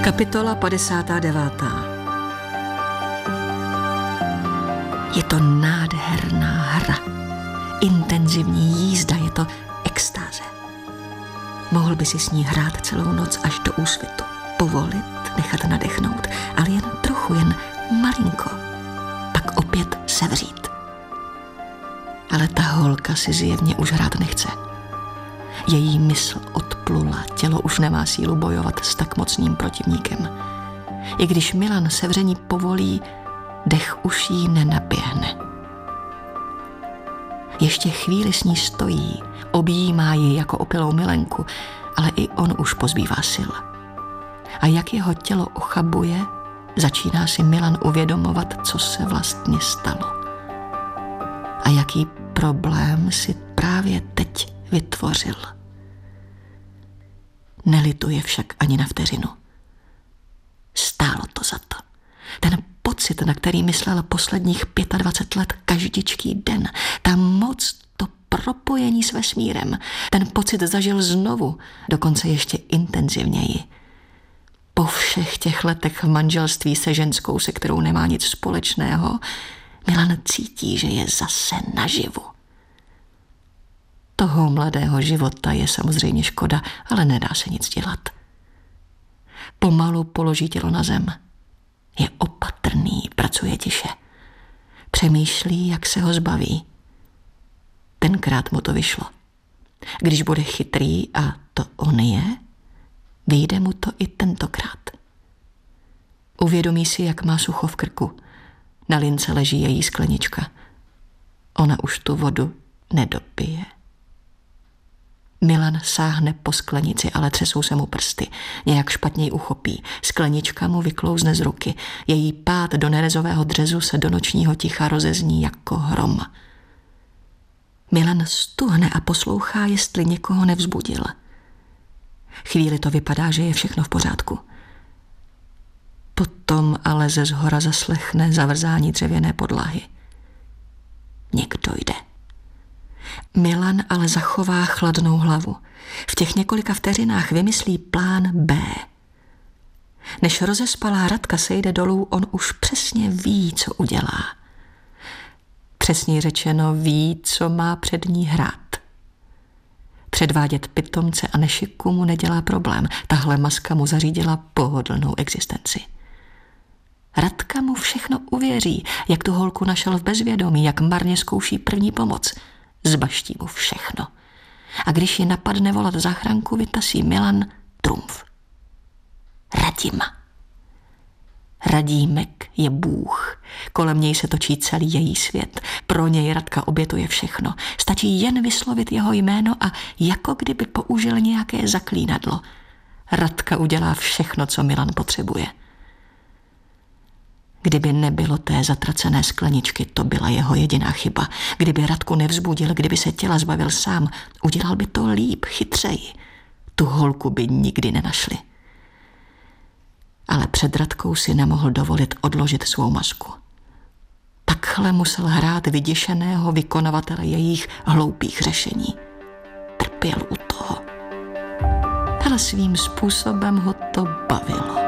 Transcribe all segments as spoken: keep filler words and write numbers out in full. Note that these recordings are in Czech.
Kapitola padesátá devátá. Je to nádherná hra. Intenzivní jízda, je to extáze. Mohl by si s ní hrát celou noc až do úsvitu. Povolit, nechat nadechnout, ale jen trochu, jen malinko. Pak opět sevřít. Ale ta holka si zjevně už hrát nechce. Její mysl odplula, tělo už nemá sílu bojovat s tak mocným protivníkem. I když Milan sevření povolí, dech už jí nenaběhne. Ještě chvíli s ní stojí, objímá ji jako opilou milenku, ale i on už pozbývá sil. A jak jeho tělo ochabuje, začíná si Milan uvědomovat, co se vlastně stalo. A jaký problém si právě teď vytvořil. Nelituje však ani na vteřinu. Stálo to za to. Ten pocit, na který myslel posledních dvacet pět let každičký den, ta moc, to propojení s vesmírem, ten pocit zažil znovu, dokonce ještě intenzivněji. Po všech těch letech v manželství se ženskou, se kterou nemá nic společného, Milan cítí, že je zase naživu. Toho mladého života je samozřejmě škoda, ale nedá se nic dělat. Pomalu položí tělo na zem. Je opatrný, pracuje tiše. Přemýšlí, jak se ho zbaví. Tenkrát mu to vyšlo. Když bude chytrý, a to on je, vyjde mu to i tentokrát. Uvědomí si, jak má sucho v krku. Na lince leží její sklenička. Ona už tu vodu nedopije. Milan sáhne po sklenici, ale třesou se mu prsty. Nějak špatně ji uchopí. Sklenička mu vyklouzne z ruky. Její pád do nerezového dřezu se do nočního ticha rozezní jako hrom. Milan stuhne a poslouchá, jestli někoho nevzbudil. Chvíli to vypadá, že je všechno v pořádku. Potom ale ze zhora zaslechne zavrzání dřevěné podlahy. Někdo jde. Milan ale zachová chladnou hlavu. V těch několika vteřinách vymyslí plán B. Než rozespalá Radka sejde dolů, on už přesně ví, co udělá. Přesně řečeno ví, co má před ní hrát. Předvádět pitomce a nešiku mu nedělá problém. Tahle maska mu zařídila pohodlnou existenci. Radka mu všechno uvěří, jak tu holku našel v bezvědomí, jak marně zkouší první pomoc. Zbaští mu všechno. A když ji napadne volat záchranku, vytasí Milan trumf. Radima. Radímek je Bůh. Kolem něj se točí celý její svět. Pro něj Radka obětuje všechno. Stačí jen vyslovit jeho jméno a jako kdyby použil nějaké zaklínadlo. Radka udělá všechno, co Milan potřebuje. Kdyby nebylo té zatracené skleničky, to byla jeho jediná chyba. Kdyby Radku nevzbudil, kdyby se těla zbavil sám, udělal by to líp, chytřeji. Tu holku by nikdy nenašli. Ale před Radkou si nemohl dovolit odložit svou masku. Takhle musel hrát vyděšeného vykonavatele jejich hloupých řešení. Trpěl u toho. Ale svým způsobem ho to bavilo.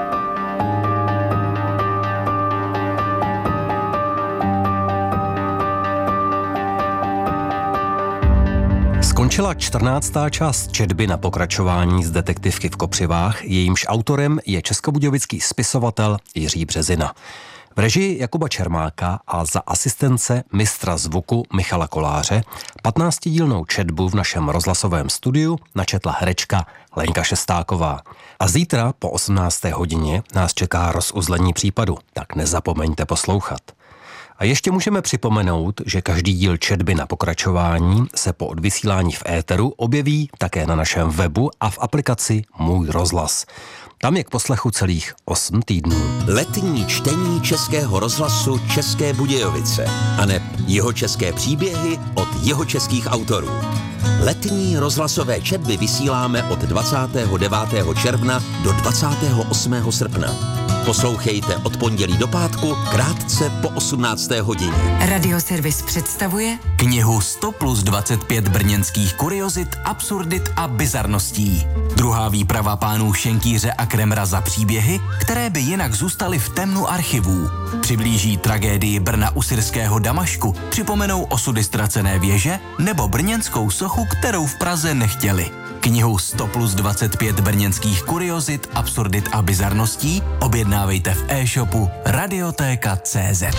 Skončila čtrnáctá část četby Na pokračování z detektivky v Kopřivách, jejímž autorem je českobudějovický spisovatel Jiří Březina. V režii Jakuba Čermáka a za asistence mistra zvuku Michala Koláře patnáctidílnou četbu v našem rozhlasovém studiu načetla herečka Lenka Šestáková. A zítra po osmnácté hodině nás čeká rozuzlení případu, tak nezapomeňte poslouchat. A ještě můžeme připomenout, že každý díl četby Na pokračování se po odvysílání v éteru objeví také na našem webu a v aplikaci Můj rozhlas. Tam je k poslechu celých osm týdnů. Letní čtení Českého rozhlasu České Budějovice aneb jihočeské příběhy od jihočeských autorů. Letní rozhlasové četby vysíláme od dvacátého devátého června do dvacátého osmého srpna. Poslouchejte od pondělí do pátku krátce po osmnácté hodině. Radioservis představuje knihu sto plus dvacet pět brněnských kuriozit, absurdit a bizarností. Druhá výprava pánů Šenkýře a Kremra za příběhy, které by jinak zůstaly v temnu archivů. Přiblíží tragédii Brna u syrského Damašku, připomenou osudy ztracené věže nebo brněnskou sochu, kterou v Praze nechtěli. Knihu sto plus dvacet pět brněnských kuriozit, absurdit a bizarností objednávejte v e-shopu radiotéka tečka cé zet.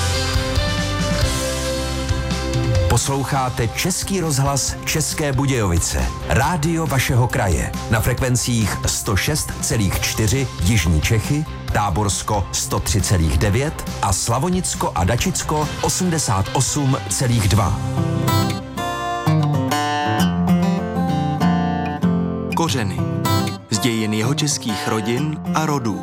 Posloucháte Český rozhlas České Budějovice. Rádio vašeho kraje. Na frekvencích sto šest celá čtyři Jižní Čechy, Táborsko sto tři celá devět a Slavonicko a Dačicko osmdesát osm celá dva. Kořeny. Z dějin jihočeských rodin a rodů.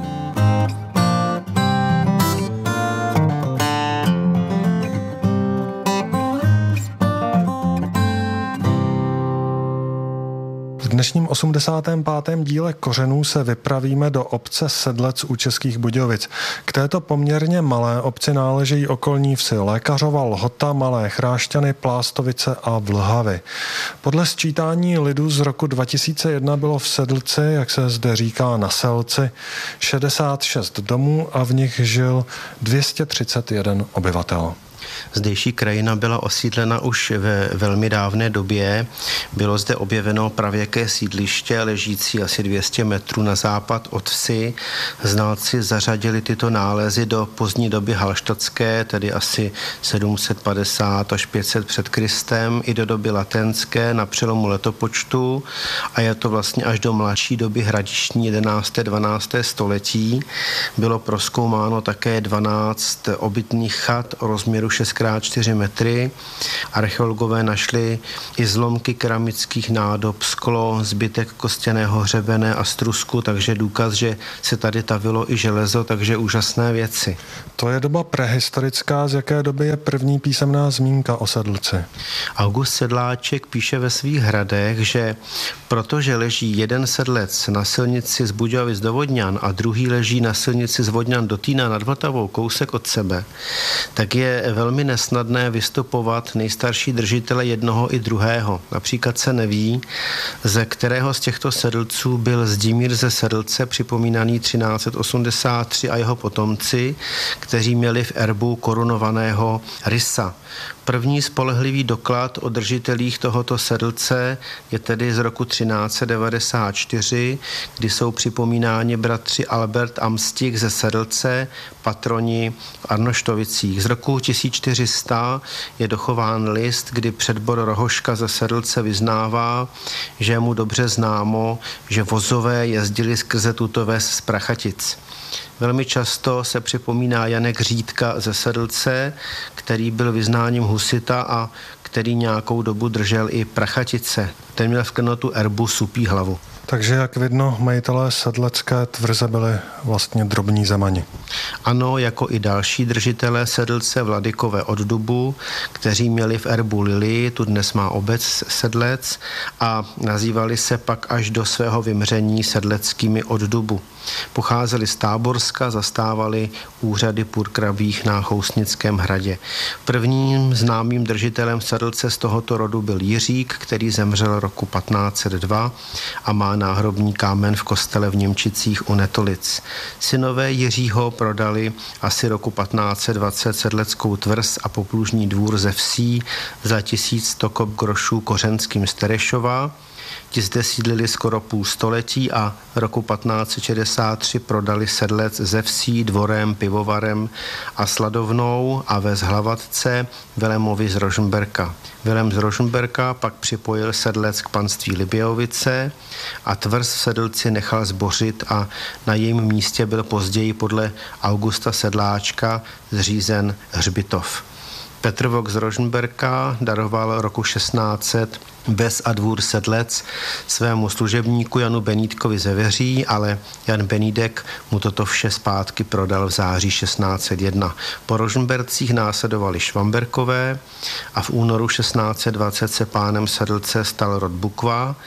V dnešním osmdesátém pátém díle Kořenů se vypravíme do obce Sedlec u Českých Budějovic. K této poměrně malé obci náležejí okolní vsi Lékařova, Lhota, Malé Chrášťany, Plástovice a Vlhavy. Podle sčítání lidu z roku dva tisíce jedna bylo v Sedlci, jak se zde říká na Selci, šedesát šest domů a v nich žil dvě stě třicet jedna obyvatel. Zdejší krajina byla osídlena už ve velmi dávné době. Bylo zde objeveno pravěké sídliště ležící asi dvě stě metrů na západ od vsi. Znalci zařadili tyto nálezy do pozdní doby halštatské, tedy asi sedm set padesát až pět set před Kristem, i do doby latenské na přelomu letopočtu a je to vlastně až do mladší doby hradištní jedenácté dvanácté století. Bylo prozkoumáno také dvanáct obytných chat o rozměru šest krát čtyři metry. Archeologové našli i zlomky keramických nádob, sklo, zbytek kostěného hřebene a strusku, takže důkaz, že se tady tavilo i železo, takže úžasné věci. To je doba prehistorická, z jaké doby je první písemná zmínka o Sedlci? August Sedláček píše ve svých hradech, že protože leží jeden sedlec na silnici z Budějovic do Vodňan a druhý leží na silnici z Vodňan do Týna nad Vltavou, kousek od sebe, tak je velmi nesnadné vystupovat nejstarší držitele jednoho i druhého. Například se neví, ze kterého z těchto sedlců byl Zdimír ze Sedlce, připomínaný třináct set osmdesát tři, a jeho potomci, kteří měli v erbu korunovaného rysa. První spolehlivý doklad o držitelích tohoto sedlce je tedy z roku třináct set devadesát čtyři, kdy jsou připomínáni bratři Albert a Mstik ze Sedlce, patroni v Arnoštovicích. Z roku tisíc čtyři sta je dochován list, kdy předbor Rohoška ze Sedlce vyznává, že je mu dobře známo, že vozové jezdili skrze tuto ves z Prachatic. Velmi často se připomíná Janek Řídka ze Sedlce, který byl vyznáním husita a který nějakou dobu držel i Prachatice. Ten měl v klenotu erbu supí hlavu. Takže jak vidno, majitelé sedlecké tvrze byli vlastně drobní zemani. Ano, jako i další držitelé Sedlce vladykové od Dubu, kteří měli v erbu Lili, tu dnes má obec Sedlec, a nazývali se pak až do svého vymření sedleckými od Dubu. Pocházeli z Táborska, zastávali úřady purkrabích na Chousnickém hradě. Prvním známým držitelem Sedlce z tohoto rodu byl Jiřík, který zemřel roku patnáct set dva a má náhrobní kámen v kostele v Němčicích u Netolic. Synové Jiřího prodali asi roku patnáct set dvacet sedleckou tvrz a poplužní dvůr ze vsí za tisíc sto kop grošů Kořenským z Terešova. Ti zde sídlili skoro půl století a roku patnáct set šedesát tři prodali Sedlec ze vsí, dvorem, pivovarem a sladovnou a ve Zhlavatce Vilémovi z Rožmberka. Vilém z Rožmberka pak připojil Sedlec k panství Libějovice a tvrz v Sedlci nechal zbořit a na jejím místě byl později podle Augusta Sedláčka zřízen hřbitov. Petr Vok z Rožmberka daroval roku šestnáct set ves a dvůr Sedlec svému služebníku Janu Benítkovi ze Veří, ale Jan Benídek mu toto vše zpátky prodal v září šestnáct set jedna. Po Rožmbercích následovali Švamberkové a v únoru šestnáct set dvacet se pánem Sedlce stal rod Bukva,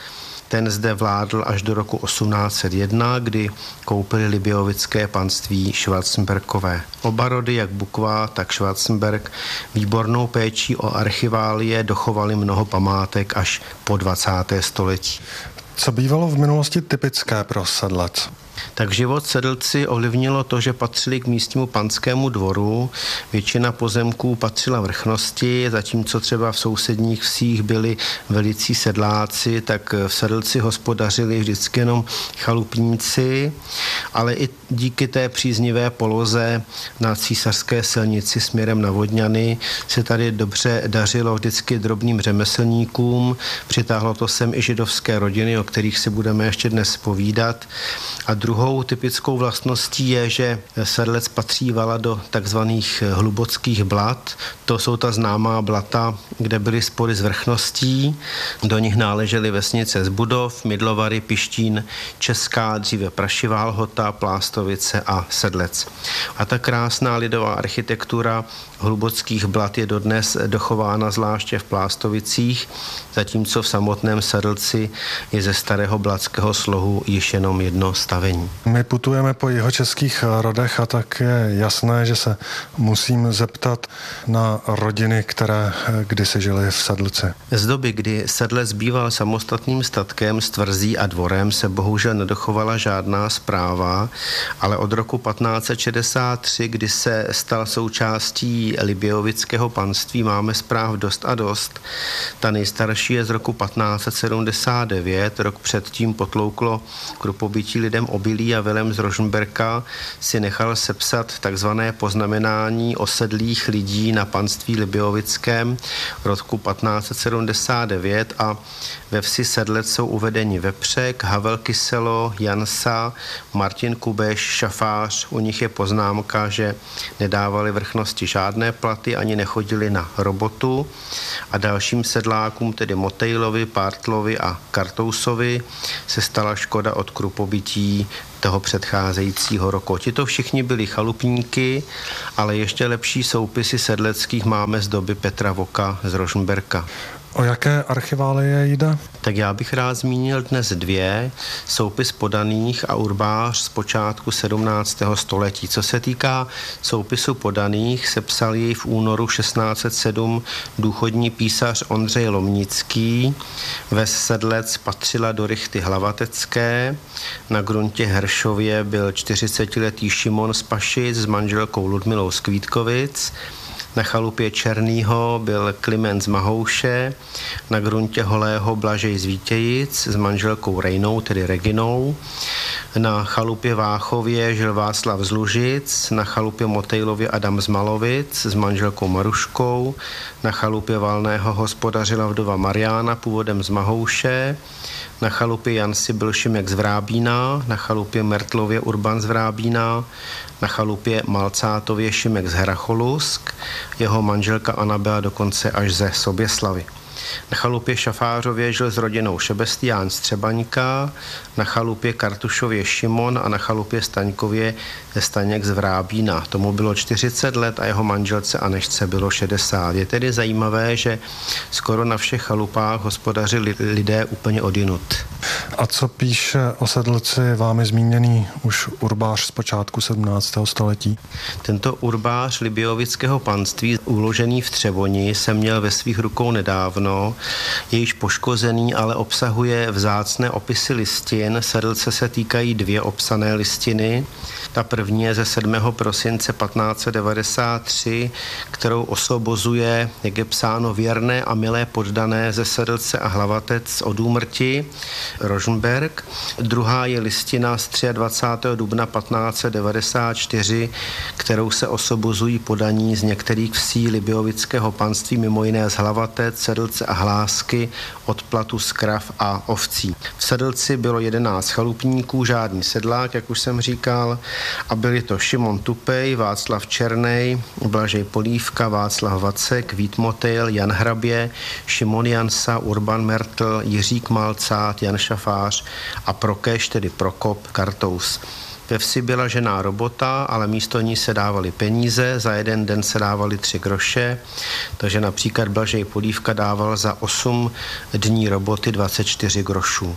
Ten zde vládl až do roku osmnáct set jedna, kdy koupili Libiovické panství Schwarzenberkové. Oba rody, jak Bukva, tak Schwarzenberg, výbornou péčí o archiválie dochovali mnoho památek až po dvacáté století. Co bývalo v minulosti typické pro Sedlec? Tak život Sedlci ovlivnilo to, že patřili k místnímu panskému dvoru. Většina pozemků patřila vrchnosti, zatímco třeba v sousedních vsích byli velicí sedláci, tak v Sedlci hospodařili vždycky jenom chalupníci, ale i díky té příznivé poloze na císařské silnici směrem na Vodňany se tady dobře dařilo vždycky drobným řemeslníkům. Přitáhlo to sem i židovské rodiny, o kterých si budeme ještě dnes povídat. A druhou typickou vlastností je, že Sedlec patřívala do takzvaných hlubockých blat. To jsou ta známá blata, kde byly spory s vrchností. Do nich náležely vesnice Zbudov, Mydlovary, Pištín, Česká, dříve Prašivá Lhota, Plástovice a Sedlec. A ta krásná lidová architektura hlubockých blat je dodnes dochována zvláště v Plastovicích, zatímco v samotném Sedlci je ze starého blatského slohu již jenom jedno stavení. My putujeme po jihočeských rodech a tak je jasné, že se musím zeptat na rodiny, které kdysi žily v Sedlci. Z doby, kdy Sedlec býval samostatným statkem s tvrzí a dvorem, se bohužel nedochovala žádná správa, ale od roku patnáct set šedesát tři, kdy se stal součástí Libiovického panství, máme zpráv dost a dost. Ta nejstarší je z roku patnáct set sedmdesát devět, rok předtím potlouklo krupobytí lidem obilí a Vilém z Rožmberka si nechal sepsat takzvané poznamenání osedlých lidí na panství Libiovickém v roku patnáct set sedmdesát devět a ve vsi Sedlec jsou uvedeni Vepřek, Havel Kyselo, Jansa, Martin Kubeš, Šafář. U nich je poznámka, že nedávali vrchnosti žádné platy ani nechodili na robotu a dalším sedlákům, tedy Motejlovi, Pártlovi a Kartousovi, se stala škoda od krupobytí toho předcházejícího roku. Tito všichni byli chalupníky, ale ještě lepší soupisy sedleckých máme z doby Petra Voka z Rožmberka. O jaké archiválie jde? Tak já bych rád zmínil dnes dvě. Soupis podaných a urbář z počátku sedmnáctého století. Co se týká soupisu podaných, sepsal jej v únoru šestnáct set sedm důchodní písař Ondřej Lomnický. Ves Sedlec patřila do rychty hlavatecké. Na gruntě Heršově byl čtyřicetiletý Šimon z Pašic s manželkou Ludmilou z Kvítkovic. Na chalupě Černýho byl Kliment z Mahouše, na gruntě Holého Blažej z Vítějic s manželkou Rejnou, tedy Reginou. Na chalupě Váchově žil Václav z Lužic, na chalupě Motejlově Adam z Malovic s manželkou Maruškou, na chalupě Valného hospodařila vdova Mariána původem z Mahouše, na chalupě Jansy byl Šimek z Vrábína, na chalupě Mertlově Urban z Vrábína, na chalupě Malcátově Šimek z Heracholusk, jeho manželka Anna byla dokonce až ze Soběslavy. Na chalupě Šafářově žil s rodinou Šebestián z Třebaňka, na chalupě Kartušově Šimon a na chalupě Staňkově Staněk z Vrábína. Tomu bylo čtyřicet let a jeho manželce Anešce bylo šedesát. Je tedy zajímavé, že skoro na všech chalupách hospodařili lidé úplně odjinud. A co píše o Sedlci vámi zmíněný už urbář z počátku sedmnáctého století? Tento urbář Libiovického panství, uložený v Třeboni, se měl ve svých rukou nedávno. Je již poškozený, ale obsahuje vzácné opisy listin. Sedlce se týkají dvě obsané listiny. Ta první je ze sedmého prosince patnáct set devadesát tři, kterou osvobozuje, jak je psáno, věrné a milé poddané ze Sedlce a Hlavatec od úmrti, Rožmberk. Druhá je listina z dvacátého třetího dubna patnáct set devadesát čtyři, kterou se osvobozují podaní z některých vsí Libiovického panství, mimo jiné z Hlavatec, Sedlce a Hlásky, od platu z krav a ovcí. V Sedlci bylo jedenáct chalupníků, žádný sedlák, jak už jsem říkal, a byli to Šimon Tupej, Václav Černej, Blažej Polívka, Václav Vacek, Vít Motejl, Jan Hrabě, Šimon Jansa, Urban Mertl, Jiřík Malcát, Jan Šafář a Prokeš, tedy Prokop Kartous. Ve vsi byla žená robota, ale místo ní se dávaly peníze, za jeden den se dávaly tři groše, takže například Blažej Polívka dával za osm dní roboty dvacet čtyři grošů.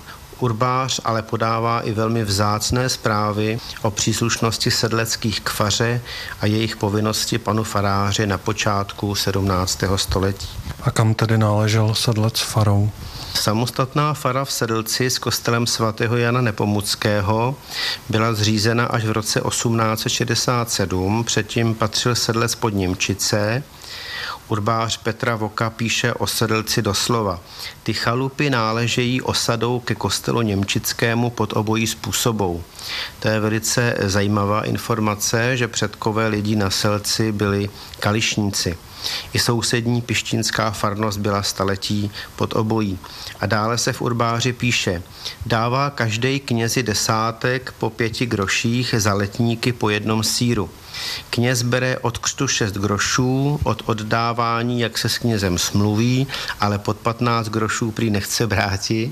Urbář ale podává i velmi vzácné zprávy o příslušnosti sedleckých k faře a jejich povinnosti panu faráři na počátku sedmnáctého století. A kam tedy náležel Sedlec farou? Samostatná fara v Sedlci s kostelem svatého Jana Nepomuckého byla zřízena až v roce osmnáct set šedesát sedm, předtím patřil Sedlec pod Němčice. Urbář Petra Voka píše o Sedlci doslova: ty chalupy náležejí osadou ke kostelu němčickému pod obojí způsobou. To je velice zajímavá informace, že předkové lidí na Selci byli kališníci. I sousední pištínská farnost byla staletí pod obojí. A dále se v Urbáři píše: dává každej knězi desátek po pěti groších, za letníky po jednom sýru. Kněz bere od křtu šest grošů, od oddávání, jak se s knězem smluví, ale pod patnáct grošů prý nechce bráti,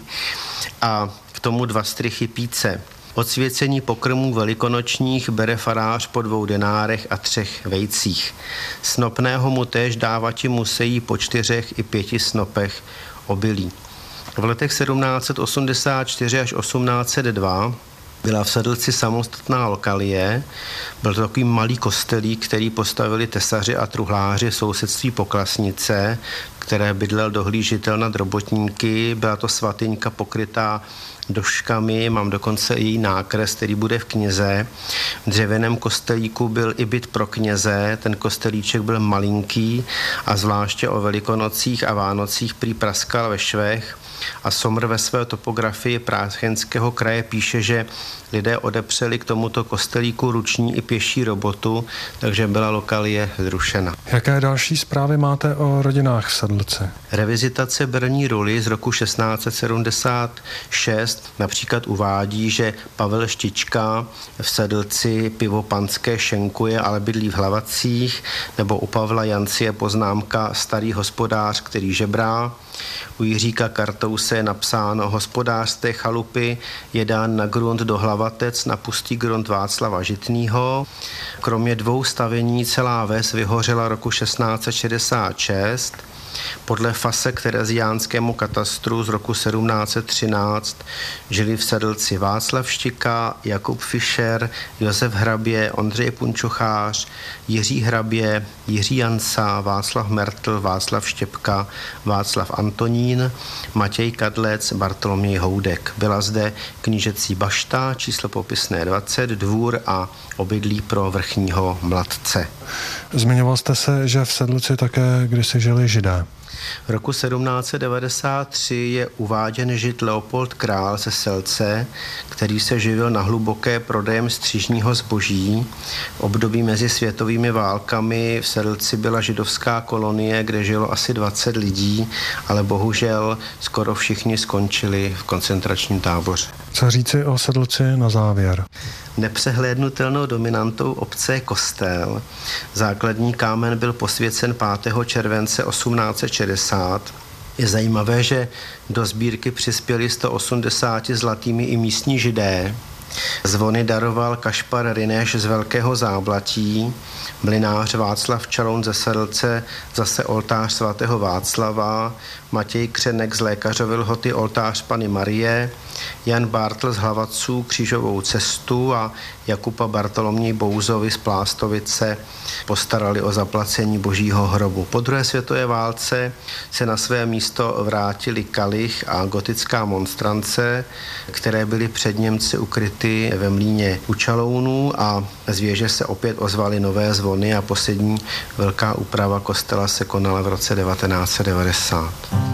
a k tomu dva strychy píce. Odsvěcení pokrmů velikonočních bere farář po dvou denárech a třech vejcích. Snopného mu též dávati musejí po čtyřech i pěti snopech obilí. V letech sedmnáct set osmdesát čtyři až osmnáct set dva byla v Sedlci samostatná lokalie. Byl to takový malý kostelík, který postavili tesaři a truhláři v sousedství Poklasnice, které bydlel dohlížitel nad robotníky. Byla to svatyňka pokrytá doškami, mám dokonce i její nákres, který bude v knize. V dřevěném kostelíku byl i byt pro kněze, ten kostelíček byl malinký a zvláště o Velikonocích a Vánocích prý praskal ve švech. A Somr ve své topografii Práchenského kraje píše, že lidé odepřeli k tomuto kostelíku ruční i pěší robotu, takže byla lokalie zrušena. Jaké další zprávy máte o rodinách v Sedlci? Revizitace Brní Ruly z roku šestnáct set sedmdesát šest například uvádí, že Pavel Štička v Sedlci pivo panské šenkuje, ale bydlí v Hlavacích, nebo u Pavla Janci je poznámka starý hospodář, který žebrá. U Jiříka Kartouse je napsáno: hospodář z té chalupy je dán na grunt do Hlavatec, na pustý grunt Václava Žitnýho. Kromě dvou stavení celá ves vyhořela roku šestnáct set šedesát šest. Podle fase k tereziánskému katastru z roku sedmnáct set třináct žili v Sedlci Václav Štika, Jakub Fischer, Josef Hrabě, Ondřej Punčochář, Jiří Hrabě, Jiří Jansa, Václav Mertl, Václav Štěpka, Václav Antonín, Matěj Kadlec, Bartoloměj Houdek. Byla zde knížecí bašta, číslo popisné dvacet, dvůr a obydlí pro vrchního mladce. Zmiňoval jste se, že v Sedlci také kdysi žili Židé. V roku sedmnáct set devadesát tři je uváděn Žid Leopold Král ze Selce, který se živil na Hluboké prodejem střižního zboží. V období mezi světovými válkami v Sedlci byla židovská kolonie, kde žilo asi dvacet lidí, ale bohužel skoro všichni skončili v koncentračním táboře. Co říci o Sedlci na závěr? Nepřehlédnutelnou dominantou obce je kostel. Základní kámen byl posvěcen pátého července osmnáct set šedesát. Je zajímavé, že do sbírky přispěli sto osmdesáti zlatými i místní Židé. Zvony daroval Kašpar Ryneš z Velkého Záblatí, mlynář Václav Čaloun ze Sedlce zase oltář svatého Václava, Matěj Křenek z Lékařovy Lhoty oltář Panny Marie, Jan Bartl z Hlavaců křížovou cestu a Jakuba Bartoloměj Bouzovi z Plástovice postarali o zaplacení Božího hrobu. Po druhé světové válce se na své místo vrátili kalich a gotická monstrance, které byly před Němci ukryty ve mlýně u Čalounů, a z věže se opět ozvaly nové zvony a poslední velká úprava kostela se konala v roce devatenáct set devadesát.